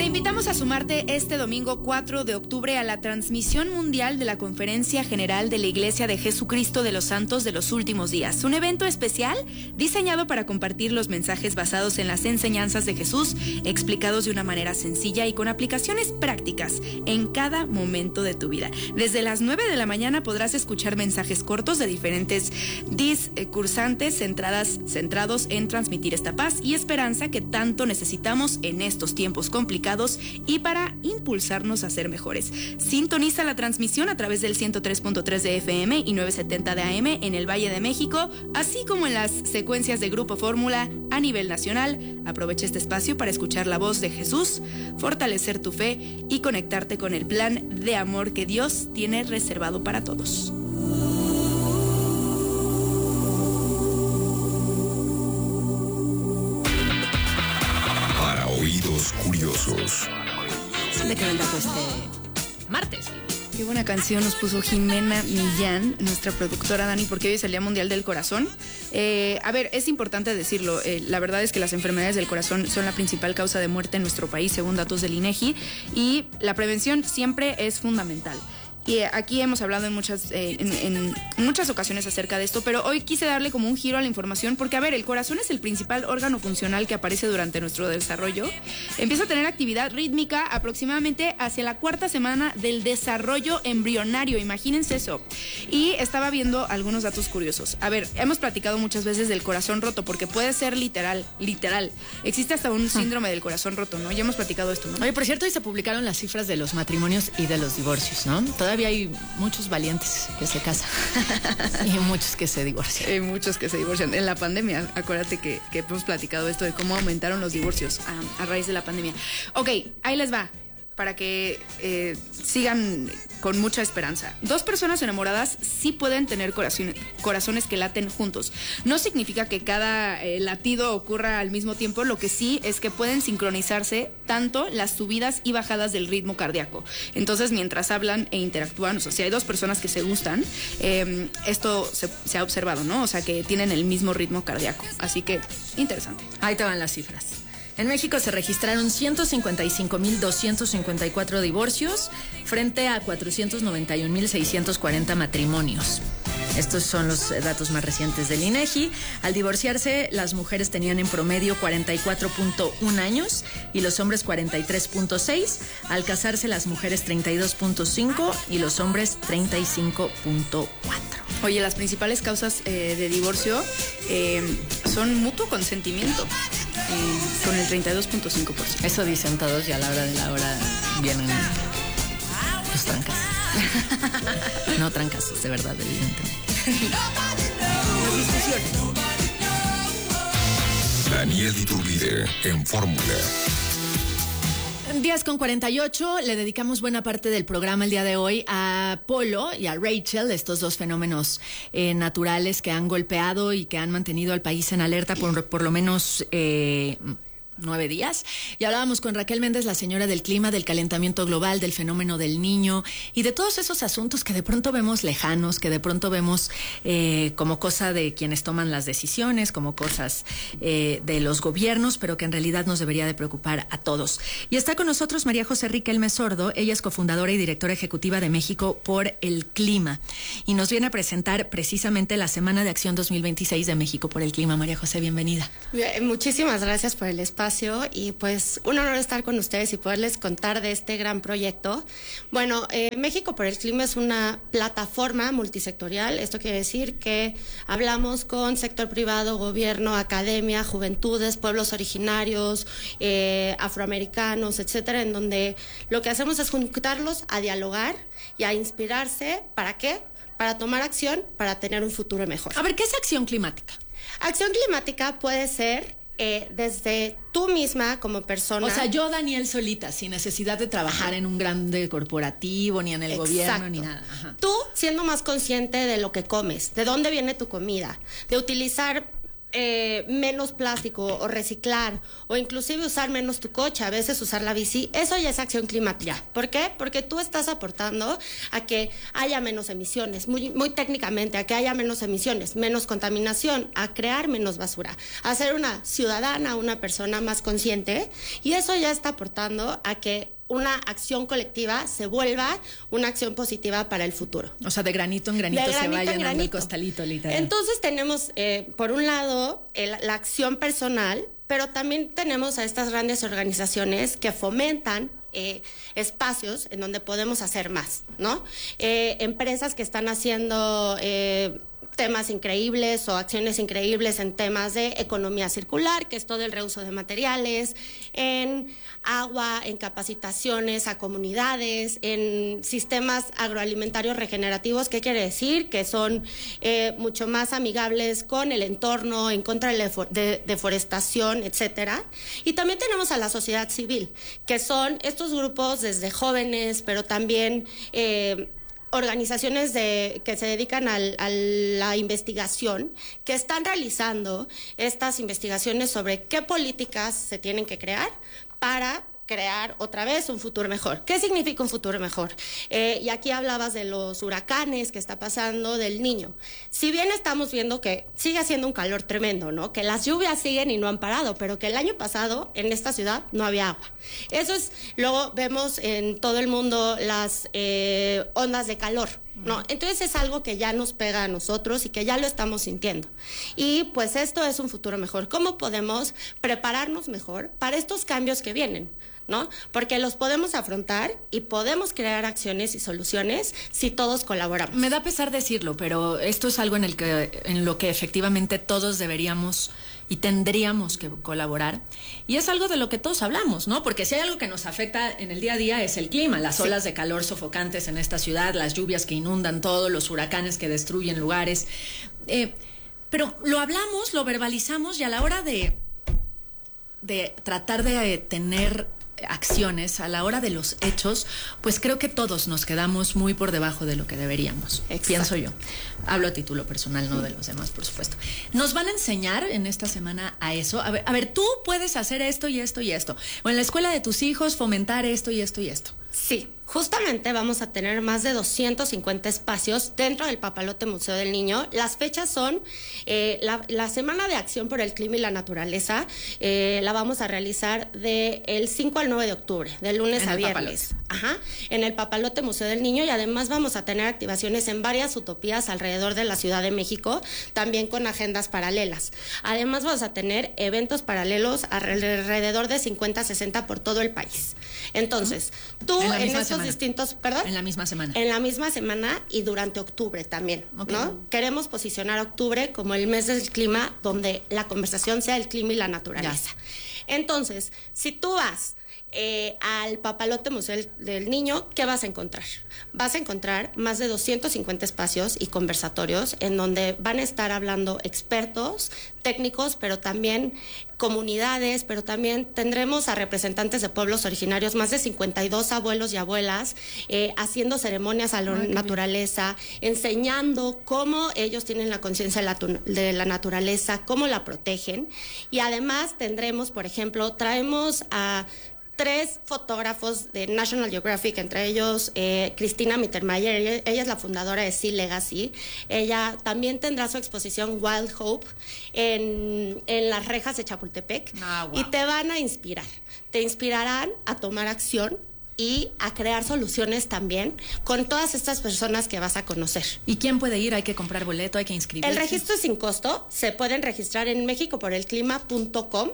invitamos a sumarte este domingo 4 de octubre a la transmisión mundial de la Conferencia General de la Iglesia de Jesucristo de los Santos de los Últimos Días. Un evento especial diseñado para compartir los mensajes basados en las enseñanzas de Jesús, explicados de una manera sencilla y con aplicaciones prácticas en cada momento de tu vida. Desde las 9 de la mañana podrás escuchar mensajes cortos de diferentes discursantes centrados en transmitir esta paz y esperanza que tanto necesitamos en estos tiempos complicados y para impulsarnos a ser mejores. Sintoniza la transmisión a través del 103.3 de FM y 970 de AM en el Valle de México, así como en las secuencias de Grupo Fórmula a nivel nacional. Aprovecha este espacio para escuchar la voz de Jesús, fortalecer tu fe y conectarte con el plan de amor que Dios tiene reservado para todos. Para oídos curiosos. ¿De qué vendrá este martes? Qué buena canción nos puso Jimena Millán, nuestra productora Dani, porque hoy es el Día Mundial del Corazón. A ver, es importante decirlo, la verdad es que las enfermedades del corazón son la principal causa de muerte en nuestro país, según datos del INEGI, y la prevención siempre es fundamental. Y aquí hemos hablado en muchas ocasiones acerca de esto, pero hoy quise darle como un giro a la información porque, a ver, el corazón es el principal órgano funcional que aparece durante nuestro desarrollo. Empieza a tener actividad rítmica aproximadamente hacia la 4ª semana del desarrollo embrionario, imagínense eso. Y estaba viendo algunos datos curiosos. A ver, hemos platicado muchas veces del corazón roto porque puede ser literal. Existe hasta un síndrome del corazón roto, ¿no? Ya hemos platicado esto, ¿no? Oye, por cierto, hoy se publicaron las cifras de los matrimonios y de los divorcios, ¿no? Todavía hay muchos valientes que se casan y muchos que se divorcian. En la pandemia, acuérdate que hemos platicado esto de cómo aumentaron los divorcios a raíz de la pandemia. Ok, ahí les va, para que sigan con mucha esperanza. 2 personas enamoradas sí pueden tener corazones que laten juntos. No significa que cada latido ocurra al mismo tiempo, lo que sí es que pueden sincronizarse tanto las subidas y bajadas del ritmo cardíaco. Entonces, mientras hablan e interactúan, o sea, si hay 2 personas que se gustan, esto se ha observado, ¿no? O sea, que tienen el mismo ritmo cardíaco. Así que, interesante. Ahí te van las cifras. En México se registraron 155,254 divorcios frente a 491,640 matrimonios. Estos son los datos más recientes del INEGI. Al divorciarse, las mujeres tenían en promedio 44.1 años y los hombres 43.6. Al casarse, las mujeres 32.5 y los hombres 35.4. Oye, las principales causas de divorcio son mutuo consentimiento, con el 32.5%. Eso dicen todos y a la hora de la hora vienen los trancas. No trancas, de verdad, evidentemente. Daniel Iturbide en Fórmula. 10:48, le dedicamos buena parte del programa el día de hoy a Polo y a Rachel, estos 2 fenómenos naturales que han golpeado y que han mantenido al país en alerta por lo menos 9 días. Y hablábamos con Raquel Méndez, la señora del clima, del calentamiento global, del fenómeno del Niño y de todos esos asuntos que de pronto vemos lejanos, que de pronto vemos como cosa de quienes toman las decisiones, como cosas de los gobiernos, pero que en realidad nos debería de preocupar a todos. Y está con nosotros María José Riquelme Sordo, ella es cofundadora y directora ejecutiva de México por el Clima y nos viene a presentar precisamente la Semana de Acción 2026 de México por el Clima. María José, bienvenida. Muchísimas gracias por el espacio y pues un honor estar con ustedes y poderles contar de este gran proyecto. Bueno, México por el Clima es una plataforma multisectorial. Esto quiere decir que hablamos con sector privado, gobierno, academia, juventudes, pueblos originarios, afroamericanos, etcétera, en donde lo que hacemos es juntarlos a dialogar y a inspirarse. ¿Para qué? Para tomar acción, para tener un futuro mejor. A ver, ¿qué es acción climática? Acción climática puede ser desde tú misma como persona. O sea, yo, Daniel, solita, sin necesidad de trabajar en un grande corporativo, ni en el gobierno, ni nada. Ajá. Tú siendo más consciente de lo que comes, de dónde viene tu comida, de utilizar menos plástico o reciclar o inclusive usar menos tu coche, a veces usar la bici, eso ya es acción climática. ¿Por qué? Porque tú estás aportando a que haya menos emisiones, muy técnicamente, a que haya menos emisiones, menos contaminación, a crear menos basura, a ser una ciudadana, una persona más consciente, y eso ya está aportando a que una acción colectiva se vuelva una acción positiva para el futuro. O sea, de granito en granito se va llenando el costalito, literal. Entonces tenemos, por un lado, la acción personal, pero también tenemos a estas grandes organizaciones que fomentan espacios en donde podemos hacer más, ¿no? Empresas que están haciendo temas increíbles o acciones increíbles en temas de economía circular, que es todo el reuso de materiales, en agua, en capacitaciones a comunidades, en sistemas agroalimentarios regenerativos. ¿Qué quiere decir? Que son mucho más amigables con el entorno, en contra de la deforestación, etcétera. Y también tenemos a la sociedad civil, que son estos grupos desde jóvenes, pero también organizaciones que se dedican a la investigación, que están realizando estas investigaciones sobre qué políticas se tienen que crear para crear otra vez un futuro mejor. ¿Qué significa un futuro mejor? Y aquí hablabas de los huracanes que está pasando, del Niño. Si bien estamos viendo que sigue haciendo un calor tremendo, ¿no? Que las lluvias siguen y no han parado, pero que el año pasado en esta ciudad no había agua. Eso es, luego vemos en todo el mundo las ondas de calor, ¿no? Entonces es algo que ya nos pega a nosotros y que ya lo estamos sintiendo. Y pues esto es un futuro mejor. ¿Cómo podemos prepararnos mejor para estos cambios que vienen? ¿No? Porque los podemos afrontar y podemos crear acciones y soluciones si todos colaboramos. Me da pesar decirlo, pero esto es algo en lo que efectivamente todos deberíamos y tendríamos que colaborar. Y es algo de lo que todos hablamos, ¿no? Porque si hay algo que nos afecta en el día a día es el clima, las olas de calor sofocantes en esta ciudad, las lluvias que inundan todo, los huracanes que destruyen lugares. Pero lo hablamos, lo verbalizamos, y a la hora de tratar de tener acciones, a la hora de los hechos, pues creo que todos nos quedamos muy por debajo de lo que deberíamos. Exacto. Pienso yo. Hablo a título personal, no de los demás, por supuesto. Nos van a enseñar en esta semana a eso. A ver, tú puedes hacer esto y esto y esto. O en la escuela de tus hijos fomentar esto y esto y esto. Sí, justamente vamos a tener más de 250 espacios dentro del Papalote Museo del Niño. Las fechas son la Semana de Acción por el Clima y la Naturaleza. La vamos a realizar del 5 al 9 de octubre, de lunes a viernes. Ajá, en el Papalote Museo del Niño, y además vamos a tener activaciones en varias utopías alrededor de la Ciudad de México, también con agendas paralelas. Además vamos a tener eventos paralelos alrededor de 50, 60 por todo el país. Entonces, tú en estos semana. Distintos, ¿perdón? En la misma semana. En la misma semana y durante octubre también, Okay. ¿no? Queremos posicionar octubre como el mes del clima, donde la conversación sea el clima y la naturaleza. Ya. Entonces, si tú vas al Papalote Museo del Niño, ¿qué vas a encontrar? Vas a encontrar más de 250 espacios y conversatorios en donde van a estar hablando expertos, técnicos, pero también comunidades, pero también tendremos a representantes de pueblos originarios, más de 52 abuelos y abuelas, haciendo ceremonias a la naturaleza, enseñando cómo ellos tienen la conciencia de la naturaleza, cómo la protegen. Y además tendremos, por ejemplo, traemos a 3 fotógrafos de National Geographic, entre ellos Cristina Mittermeier. Ella es la fundadora de Sea Legacy. Ella también tendrá su exposición Wild Hope en las rejas de Chapultepec. Wow. Y te van a inspirar. Te inspirarán a tomar acción y a crear soluciones también con todas estas personas que vas a conocer. ¿Y quién puede ir? ¿Hay que comprar boleto? ¿Hay que inscribirse? El registro es sin costo. Se pueden registrar en mexicoporelclima.com.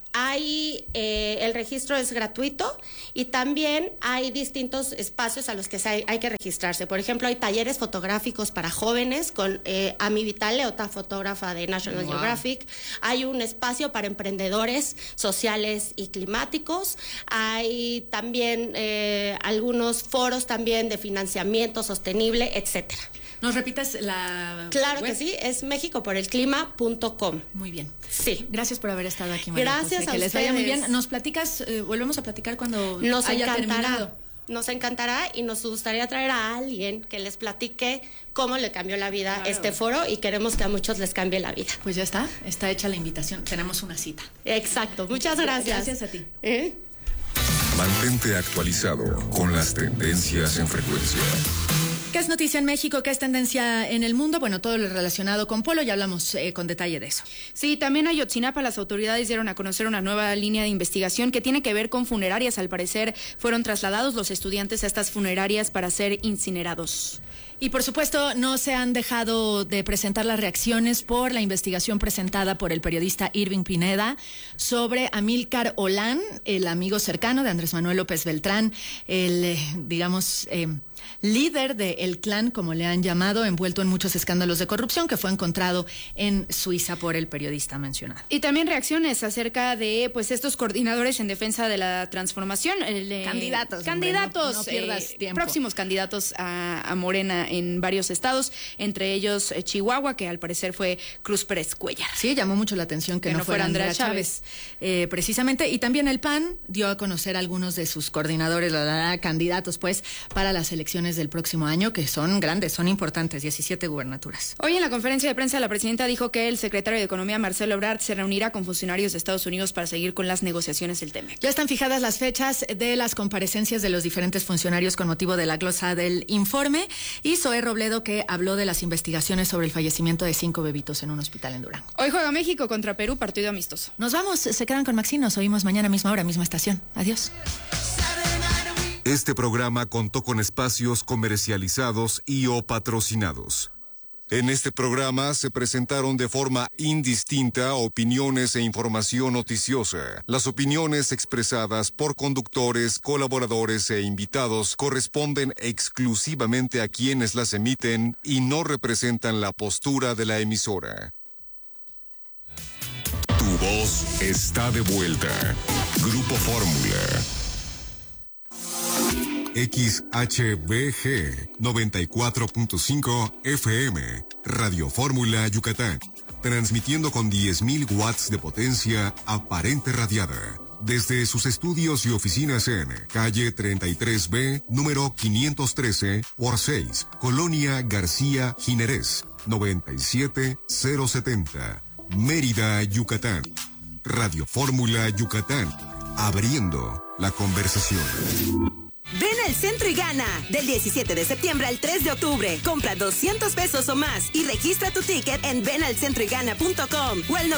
El registro es gratuito y también hay distintos espacios a los que hay que registrarse. Por ejemplo, hay talleres fotográficos para jóvenes con Ami Vitale, otra fotógrafa de National Geographic. Hay un espacio para emprendedores sociales y climáticos. Hay también algunos foros también de financiamiento sostenible, etcétera. ¿Nos repites la Claro web? que sí, es mexicoporelclima.com. Muy bien. Sí. Gracias por haber estado aquí, María Gracias José. a Que les vaya muy ustedes. bien. Nos platicas, volvemos a platicar cuando Nos haya encantará. terminado. nos encantará y nos gustaría traer a alguien que les platique cómo le cambió la vida este foro y queremos que a muchos les cambie la vida. Pues ya está hecha la invitación. Tenemos una cita. Exacto, muchas gracias. Gracias a ti. Mantente actualizado con las tendencias en frecuencia. ¿Qué es noticia en México? ¿Qué es tendencia en el mundo? Bueno, todo lo relacionado con Polo, ya hablamos con detalle de eso. Sí, también en Ayotzinapa las autoridades dieron a conocer una nueva línea de investigación que tiene que ver con funerarias. Al parecer fueron trasladados los estudiantes a estas funerarias para ser incinerados. Y por supuesto no se han dejado de presentar las reacciones por la investigación presentada por el periodista Irving Pineda sobre Amílcar Olán, el amigo cercano de Andrés Manuel López Beltrán, el, líder del clan, como le han llamado, envuelto en muchos escándalos de corrupción, que fue encontrado en Suiza por el periodista mencionado. Y también reacciones acerca de estos coordinadores en defensa de la transformación. Candidatos, no pierdas tiempo. Próximos candidatos a Morena en varios estados, entre ellos Chihuahua, que al parecer fue Cruz Pérez Cuellar. Sí, llamó mucho la atención que no fuera Andrea Chávez. Precisamente, y también el PAN dio a conocer algunos de sus coordinadores, candidatos para las elecciones del próximo año, que son grandes, son importantes, 17 gubernaturas. Hoy en la conferencia de prensa la presidenta dijo que el secretario de Economía, Marcelo Ebrard, se reunirá con funcionarios de Estados Unidos para seguir con las negociaciones del TEMEC. Ya están fijadas las fechas de las comparecencias de los diferentes funcionarios con motivo de la glosa del informe, y Zoé Robledo, que habló de las investigaciones sobre el fallecimiento de 5 bebitos en un hospital en Durango. Hoy juega México contra Perú, partido amistoso. Nos vamos, se quedan con Maxine, nos oímos mañana misma hora, misma estación. Adiós. Este programa contó con espacios comercializados y o patrocinados. En este programa se presentaron de forma indistinta opiniones e información noticiosa. Las opiniones expresadas por conductores, colaboradores e invitados corresponden exclusivamente a quienes las emiten y no representan la postura de la emisora. Tu voz está de vuelta. Grupo Fórmula. XHBG 94.5 FM, Radio Fórmula Yucatán, transmitiendo con 10.000 watts de potencia aparente radiada, desde sus estudios y oficinas en calle 33B, número 513 por 6, Colonia García Jiménez, 97070, Mérida, Yucatán. Radio Fórmula Yucatán, abriendo la conversación. Ven al centro y gana. Del 17 de septiembre al 3 de octubre. Compra 200 pesos o más y registra tu ticket en venalcentroygana.com o al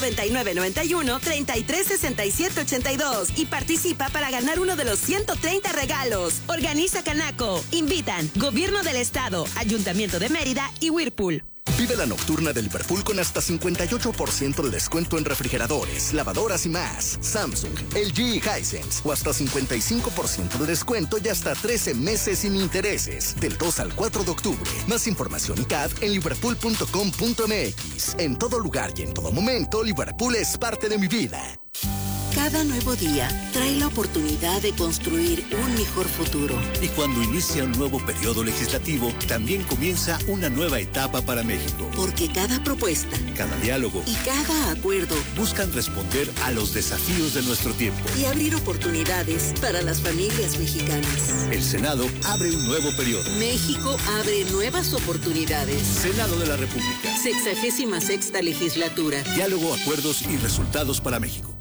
9991-336782 y participa para ganar uno de los 130 regalos. Organiza Canaco. Invitan Gobierno del Estado, Ayuntamiento de Mérida y Whirlpool. Vive la nocturna de Liverpool con hasta 58% de descuento en refrigeradores, lavadoras y más. Samsung, LG y Hisense. O hasta 55% de descuento y hasta 13 meses sin intereses. Del 2 al 4 de octubre. Más información y CAD en liverpool.com.mx. En todo lugar y en todo momento, Liverpool es parte de mi vida. Cada nuevo día trae la oportunidad de construir un mejor futuro. Y cuando inicia un nuevo periodo legislativo, también comienza una nueva etapa para México. Porque cada propuesta, cada diálogo y cada acuerdo buscan responder a los desafíos de nuestro tiempo y abrir oportunidades para las familias mexicanas. El Senado abre un nuevo periodo. México abre nuevas oportunidades. Senado de la República. 66ª legislatura. Diálogo, acuerdos y resultados para México.